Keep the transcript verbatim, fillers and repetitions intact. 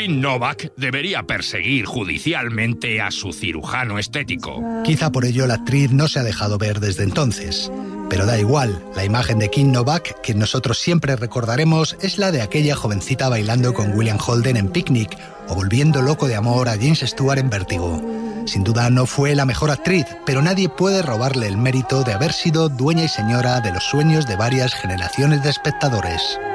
Kim Novak debería perseguir judicialmente a su cirujano estético. Quizá por ello la actriz no se ha dejado ver desde entonces. Pero da igual, la imagen de Kim Novak, que nosotros siempre recordaremos, es la de aquella jovencita bailando con William Holden en Picnic o volviendo loco de amor a James Stewart en Vértigo. Sin duda no fue la mejor actriz, pero nadie puede robarle el mérito de haber sido dueña y señora de los sueños de varias generaciones de espectadores.